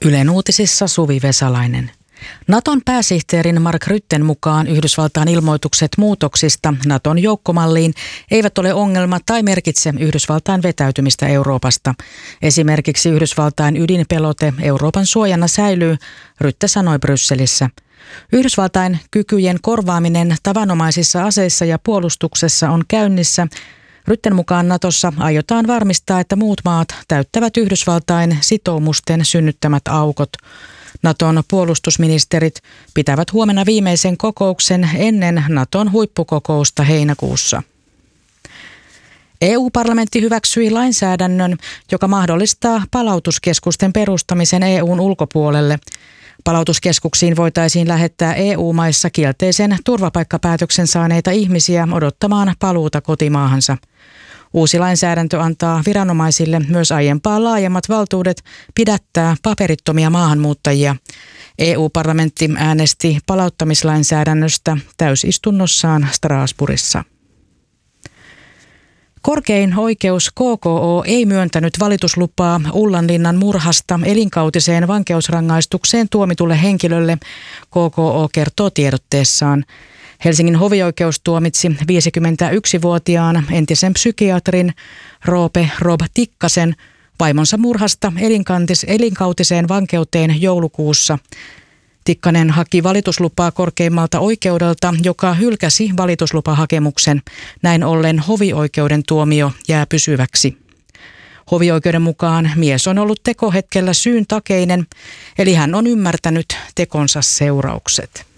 Ylen uutisissa Suvi Vesalainen. Naton pääsihteerin Mark Rutten mukaan Yhdysvaltain ilmoitukset muutoksista Naton joukkomalliin eivät ole ongelma tai merkitse Yhdysvaltain vetäytymistä Euroopasta. Esimerkiksi Yhdysvaltain ydinpelote Euroopan suojana säilyy, Rutte sanoi Brysselissä. Yhdysvaltain kykyjen korvaaminen tavanomaisissa aseissa ja puolustuksessa on käynnissä. Rutten mukaan Natossa aiotaan varmistaa, että muut maat täyttävät Yhdysvaltain sitoumusten synnyttämät aukot. Naton puolustusministerit pitävät huomenna viimeisen kokouksen ennen Naton huippukokousta heinäkuussa. EU-parlamentti hyväksyi lainsäädännön, joka mahdollistaa palautuskeskusten perustamisen EU:n ulkopuolelle. Palautuskeskuksiin voitaisiin lähettää EU-maissa kielteisen turvapaikkapäätöksen saaneita ihmisiä odottamaan paluuta kotimaahansa. Uusi lainsäädäntö antaa viranomaisille myös aiempaa laajemmat valtuudet pidättää paperittomia maahanmuuttajia. EU-parlamentti äänesti palauttamislainsäädännöstä täysistunnossaan Strasbourgissa. Korkein oikeus KKO ei myöntänyt valituslupaa Ullanlinnan murhasta elinkautiseen vankeusrangaistukseen tuomitulle henkilölle, KKO kertoo tiedotteessaan. Helsingin hovioikeus tuomitsi 51-vuotiaan entisen psykiatrin Roope Rob Tikkasen vaimonsa murhasta elinkautiseen vankeuteen joulukuussa. Tikkanen haki valituslupaa korkeimmalta oikeudelta, joka hylkäsi valituslupahakemuksen. Näin ollen hovioikeuden tuomio jää pysyväksi. Hovioikeuden mukaan mies on ollut tekohetkellä syyntakeinen, eli hän on ymmärtänyt tekonsa seuraukset.